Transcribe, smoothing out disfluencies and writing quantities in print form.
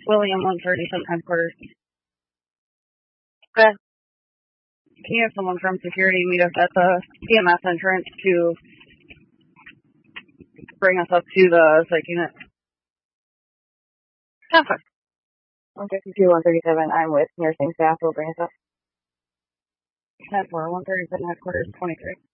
William 137 headquarters. Okay. Can you have someone from security meet us at the CMS entrance to bring us up to the psych unit? Perfect. 152, 137, I'm with nursing staff. Will bring us up. 10-4, 137 headquarters, 23.